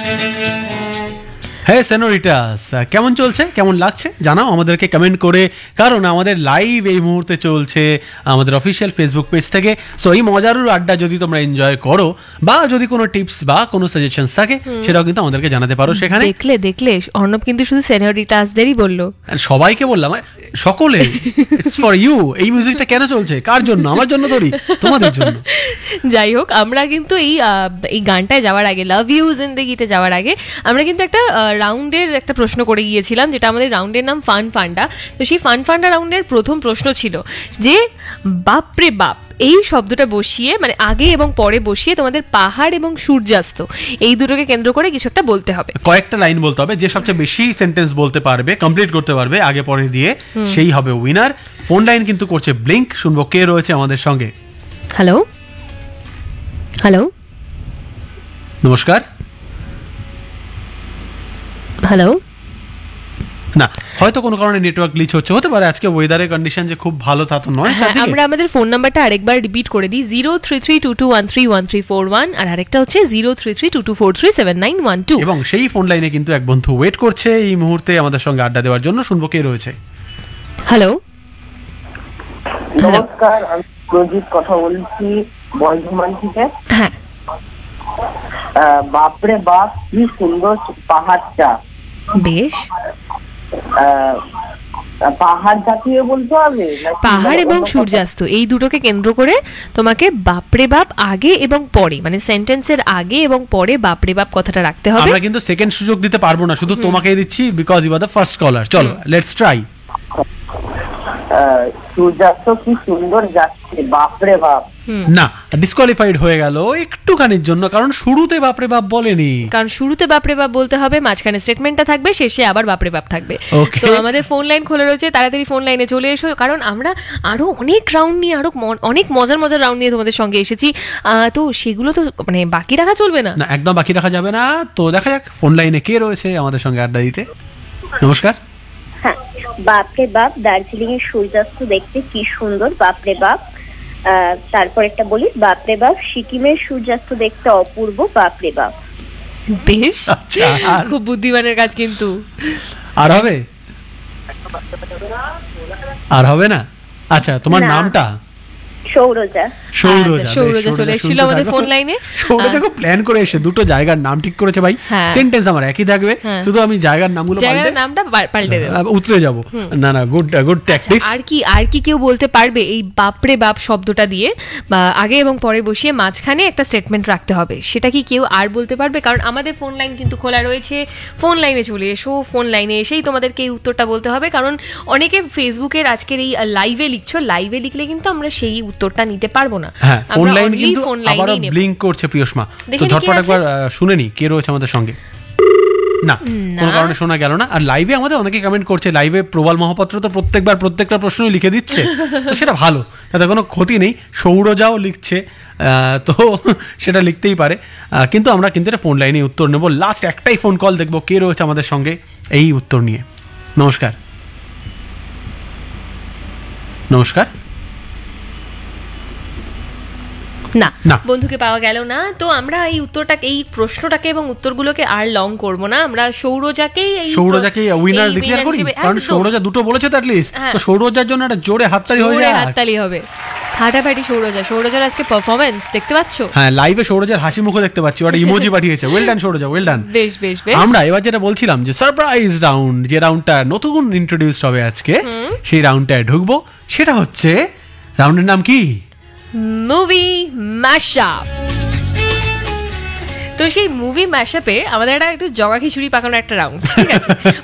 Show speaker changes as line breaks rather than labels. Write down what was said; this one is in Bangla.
হ্যাঁ সেনোরিটাস, কেমন চলছে, কেমন লাগছে জানাও আমাদেরকে কমেন্ট করে, কারণ আমাদের লাইভ এই মুহূর্তে চলছে আমাদের অফিসিয়াল ফেসবুক পেজ থেকে। সো এই মজারুর আড্ডা যদি তোমরা এনজয় করো বা যদি কোনো টিপস বা কোনো সাজেশনস থাকে সেটাও কিন্তু আমাদেরকে জানাতে পারো সেখানে।
দেখলে অর্ণব কিন্তু শুধু সেনোরিটাসদেরই বললো,
সবাইকে বললাম, সকলে ইটস ফর ইউ। এই মিউজিকটা কেন চলছে, কার জন্য? আমার জন্য তৈরি, তোমাদের জন্য।
যাই হোক, আমরা কিন্তু এই গানটায় যাওয়ার আগে, লাভ ইউ জিন্দেগিতে যাওয়ার আগে আমরা কিন্তু একটা রাউন্ডের একটা প্রশ্ন করে গিয়েছিলাম, যেটা আমাদের রাউন্ডের নাম ফান ফান্ডা। তো সেই ফান ফান্ডা রাউন্ডের প্রথম প্রশ্ন ছিল যে বাপরে বাপ এই শব্দটা বসিয়ে, মানে আগে এবং পরে বসিয়ে তোমাদের পাহাড় এবং সূর্যাস্ত এই দুটোকে কেন্দ্র করে কিছু একটা বলতে হবে,
কয়েকটা লাইন বলতে হবে। যে সবচেয়ে বেশি সেন্টেন্স বলতে পারবে, কমপ্লিট করতে পারবে আগে পরে দিয়ে, সেই হবে উইনার। ফোন লাইন কিন্তু করছে ব্লিঙ্ক, শুনবো কে রয়েছে আমাদের সঙ্গে।
হ্যালো হ্যালো
নমস্কার।
হ্যালো।
না, হয়তো কোনো কারণে নেটওয়ার্ক গ্লিচ হতে পারে। আজকে ওয়েদারের কন্ডিশন যে খুব ভালো তা তো নয়।
আমরা আমাদের ফোন নাম্বারটা আরেকবার রিপিট করে দিই, 0332213131, আর আরেকটা হচ্ছে 0332243791
এবং সেই ফোন লাইনে কিন্তু এক বন্ধু ওয়েট করছে এই মুহূর্তে আমাদের সঙ্গে আড্ডা দেওয়ার জন্য। শুনবো কে রয়েছে।
হ্যালো
নমস্কার, আমি প্রজিত কথা বলছি বর্ধমান থেকে।
হ্যাঁ,
বাপরে বাপ কি সুন্দর পাহাড়টা।
বেশ।
পাহাড় জাতীয় বলতে হবে,
পাহাড় এবং সূর্যাস্ত এই দুটোকে কেন্দ্র করে তোমাকে বাপরে বাপ আগে এবং পরে, মানে সেন্টেন্সের আগে এবং পরে বাপরে বাপ কথাটা রাখতে হবে।
আমরা কিন্তু সেকেন্ড সুযোগ দিতে পারবো না, শুধু তোমাকেই দিচ্ছি because you are the first কলার। চলো লেটস ট্রাই।
সূর্যাস্ত কি সুন্দর যাচ্ছে, বাপরে বাপ।
না, ডিসকোয়ালিফাইড হয়ে গেল একটুখানির জন্য, কারণ শুরুতে বাপরে বাপ বলেনি।
কারণ শুরুতে বাপরে বাপ বলতে হবে, মাঝখানে স্টেটমেন্টটা থাকবে, শেষে আবার বাপরে বাপ থাকবে। তো আমাদের ফোন লাইন খোলা রয়েছে, তাড়াতাড়ি ফোন লাইনে চলে এসো, কারণ আমরা আরো অনেক রাউন্ড নিয়ে, আরো অনেক মজার মজার রাউন্ড নিয়ে তোমাদের সঙ্গে এসেছি। তো সেগুলো তো মানে বাকি রাখা চলবে না।
না, একদম বাকি রাখা যাবে না। তো দেখা যাক ফোন লাইনে কে রয়েছে আমাদের সঙ্গে আড্ডা দিতে। নমস্কার।
হ্যাঁ, বাপরে বাপ দার্জিলিং এর সূর্যাস্ত দেখতে কি সুন্দর, বাপরে বাপ। তারপর একটা বলি, বাপরে বাপ সিকিমের সূর্যাস্ত দেখতে অপূর্ব, বাপরে বাপ।
বেশ, খুব বুদ্ধিমানের কাজ। কিন্তু
আর হবে? আর হবে না? আচ্ছা, তোমার নামটা?
সৌরজা।
সৌরজা চলে এসেছিল আমাদের ফোন লাইনে।
সৌরজা খুব প্ল্যান করে এসে দুটো জায়গার নাম ঠিক করেছে ভাই। সেন্টেন্স আমার একই থাকবে, শুধু আমি জায়গার নামগুলো
নামটা পাল্টে দেব,
উতরে যাব। না না, গুড ট্যাকটিক্স।
আর কি কেউ বলতে পারবে এই বাপরে বাপ শব্দটা দিয়ে বা আগে এবং পরে বসিয়ে মাঝখানে একটা স্টেটমেন্ট রাখতে হবে, সেটা কি কেউ আর বলতে পারবে? কারণ আমাদের ফোন লাইন কিন্তু খোলা রয়েছে, ফোন লাইনে চলে এসো। ফোন লাইনে এসেই তোমাদেরকে এই উত্তরটা বলতে হবে, কারণ অনেকে ফেসবুকের আজকের এই লাইভে লিখছো, লাইভে লিখলে কিন্তু আমরা সেই উত্তরটা নিতে পারবো না।
হ্যাঁ, ফোন লাইন কিন্তু আবারও ব্লিঙ্ক করছে প্রিয়সমা। তো ঝটপট একবার শুনে নি কে রয়েছে আমাদের সঙ্গে। না, কোনো কারণে শোনা গেল না। আর লাইভে আমাদের অনেকে কমেন্ট করছে, লাইভে প্রবাল মহাপাত্র তো প্রত্যেকটা প্রশ্নই লিখে দিচ্ছে, তো সেটা ভালো, তাতে কোনো ক্ষতি নেই। সৌরজাও লিখছে, তো সেটা লিখতেই পারে, কিন্তু আমরা কিন্তু এটা ফোন লাইনে উত্তর নেব। লাস্ট একটাই ফোন কল, দেখবো কে রয়েছে আমাদের সঙ্গে এই উত্তর নিয়ে। নমস্কার। নমস্কার।
না, বন্ধুকে পাওয়া গেল না। তো আমরা এই উত্তরটাকে, এই প্রশ্নটাকে এবং উত্তরগুলোকে আর লং করব না, আমরা সৌরজাকেই
উইনার ডিক্লেয়ার করি, কারণ সৌরজা দুটো বলেছে তো অ্যাটলিস্ট। তো সৌরজার জন্য একটা জোরে হাততালি হবে।
ফাটাফাটি সৌরজার আজকে পারফরম্যান্স দেখতে পাচ্ছো?
হ্যাঁ, লাইভে সৌরজার হাসি মুখ দেখতে পাচ্ছি, ওটা ইমোজি পাঠিয়েছে। Well done সৌরজা, well done.
বেশ।
আমরা এবার যেটা বলছিলাম যে সারপ্রাইজ রাউন্ড, যে রাউন্ডটা নতুন ইন্ট্রোডিউসড হবে আজকে, সেই রাউন্ডটায় ঢুকবো। সেটা হচ্ছে, রাউন্ডের নাম কি?
মুভি ম্যাশআপ। তো সেই মুভি ম্যাশআপে আমাদের একটু জগা খিচুড়ি পাকানো একটা রাউন্ড, ঠিক আছে?